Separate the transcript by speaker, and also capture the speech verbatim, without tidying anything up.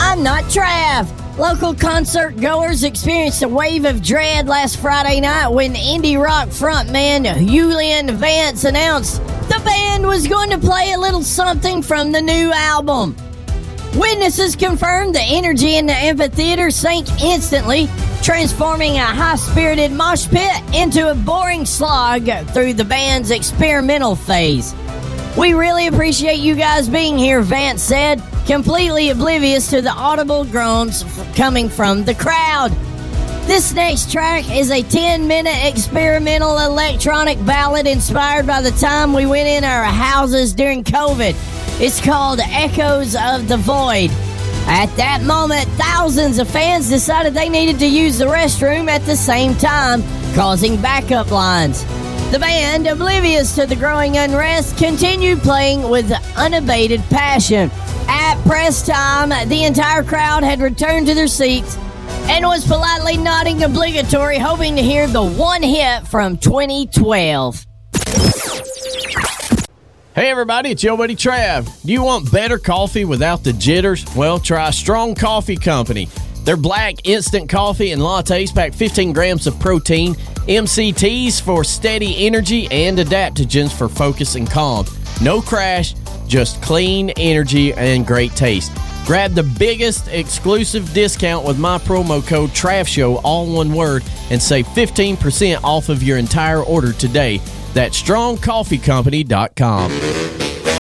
Speaker 1: I'm not Trav. Local concert goers experienced a wave of dread last Friday night when indie rock frontman Julian Vance announced the band was going to play a little something from the new album. Witnesses confirmed the energy in the amphitheater sank instantly, transforming a high-spirited mosh pit into a boring slog through the band's experimental phase. We really appreciate you guys being here, Vance said, completely oblivious to the audible groans coming from the crowd. This next track is a ten-minute experimental electronic ballad inspired by the time we went in our houses during COVID. It's called Echoes of the Void. At that moment, thousands of fans decided they needed to use the restroom at the same time, causing backup lines. The band, oblivious to the growing unrest, continued playing with unabated passion. At press time, the entire crowd had returned to their seats and was politely nodding obligatory, hoping to hear the one hit from twenty twelve.
Speaker 2: Hey everybody, it's your buddy Trav. Do you want better coffee without the jitters? Well, try Strong Coffee Company. Their black instant coffee and lattes pack fifteen grams of protein, M C Ts for steady energy, and adaptogens for focus and calm. No crash, just clean energy and great taste. Grab the biggest exclusive discount with my promo code TRAVSHOW, all one word, and save fifteen percent off of your entire order today. That's strong coffee company dot com.